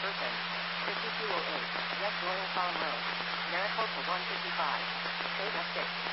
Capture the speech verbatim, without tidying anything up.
person. fifty-two oh eight, West Royal Farm Road. Maricopa one fifty-five. Data six.